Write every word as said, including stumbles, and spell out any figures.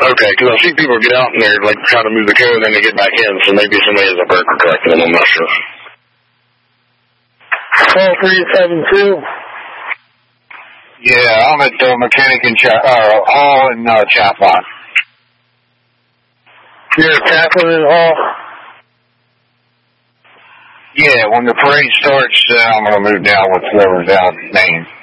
Okay, because I see people get out and they're, like, trying to move the code and then they get back in, so maybe somebody has a broker collecting them, I'm not sure. Call three seven two. Yeah, I'm at the mechanic in Cha- uh, Hall in uh, Chaplain. You're at Chaplain in Hall? Yeah, when the parade starts, uh, I'm going to move down with whoever's down Main.